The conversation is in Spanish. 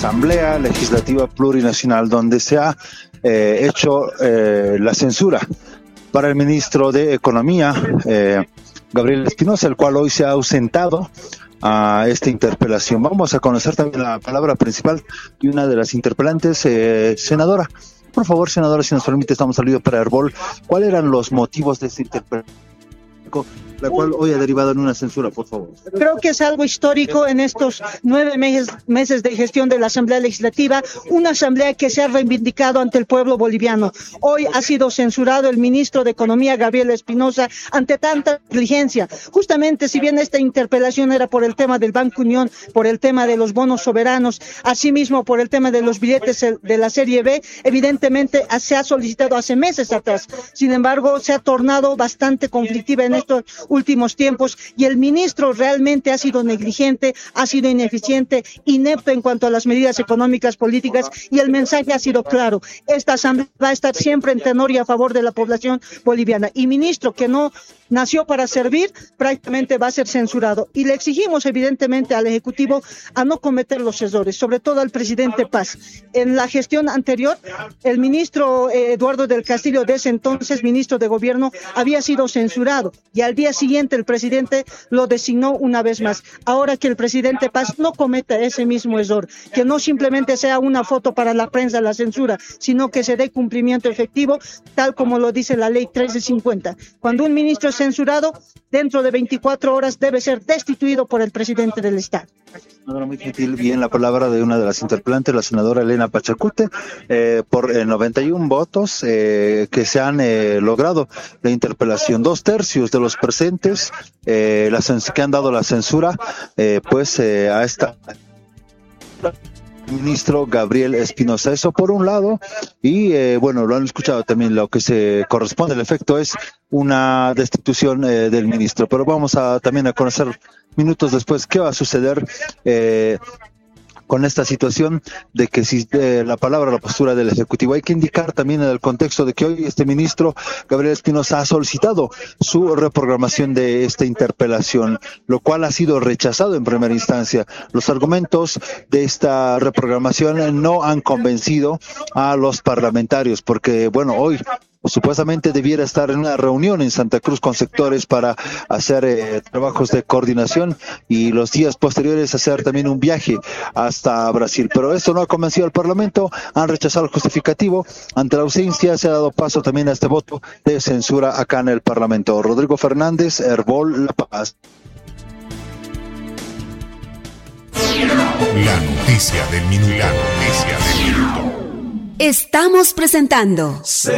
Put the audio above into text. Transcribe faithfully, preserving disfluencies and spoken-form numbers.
Asamblea Legislativa Plurinacional, donde se ha eh, hecho eh, la censura para el ministro de Economía, eh, Gabriel Espinosa, el cual hoy se ha ausentado a esta interpelación. Vamos a conocer también la palabra principal de una de las interpelantes, eh, senadora. Por favor, senadora, si nos permite, estamos salidos para Herbol. ¿Cuáles eran los motivos de esta interpelación, la cual hoy ha derivado en una censura, por favor? Creo que es algo histórico en estos nueve meses, meses de gestión de la Asamblea Legislativa, una asamblea que se ha reivindicado ante el pueblo boliviano. Hoy ha sido censurado el ministro de Economía, Gabriel Espinosa, ante tanta negligencia. Justamente, si bien esta interpelación era por el tema del Banco Unión, por el tema de los bonos soberanos, asimismo por el tema de los billetes de la serie B, evidentemente se ha solicitado hace meses atrás. Sin embargo, se ha tornado bastante conflictiva en estos últimos tiempos y el ministro realmente ha sido negligente, ha sido ineficiente, inepto en cuanto a las medidas económicas, políticas, y el mensaje ha sido claro: esta asamblea va a estar siempre en tenor y a favor de la población boliviana, y ministro que no nació para servir prácticamente va a ser censurado, y le exigimos evidentemente al Ejecutivo a no cometer los errores, sobre todo al presidente Paz. En la gestión anterior, el ministro eh, Eduardo del Castillo, de ese entonces ministro de Gobierno, había sido censurado y al día siguiente el presidente lo designó una vez más. Ahora que el presidente Paz no cometa ese mismo error, que no simplemente sea una foto para la prensa la censura, sino que se dé cumplimiento efectivo, tal como lo dice la ley trece cincuenta. Cuando un ministro es censurado, dentro de veinticuatro horas debe ser destituido por el presidente del Estado. Senadora, muy gentil, bien la palabra de una de las interpelantes, la senadora Elena Pachacute, eh, por eh, noventa y uno votos eh, que se han eh, logrado la interpelación. Dos tercios de los presentes eh, la que han dado la censura eh, pues eh, a esta ministro Gabriel Espinosa. Eso por un lado, y eh, bueno, lo han escuchado también, lo que se corresponde, el efecto es una destitución eh, del ministro, pero vamos a también a conocer minutos después qué va a suceder eh, con esta situación de que si eh, la palabra, la postura del Ejecutivo. Hay que indicar también en el contexto de que hoy este ministro Gabriel Espinosa ha solicitado su reprogramación de esta interpelación, lo cual ha sido rechazado en primera instancia. Los argumentos de esta reprogramación no han convencido a los parlamentarios, porque bueno, hoy supuestamente debiera estar en una reunión en Santa Cruz con sectores para hacer eh, trabajos de coordinación y los días posteriores hacer también un viaje hasta Brasil. Pero esto no ha convencido al Parlamento, han rechazado el justificativo. Ante la ausencia se ha dado paso también a este voto de censura acá en el Parlamento. Rodrigo Fernández, Herbol, La Paz. La noticia del minuto. La noticia del minuto. Estamos presentando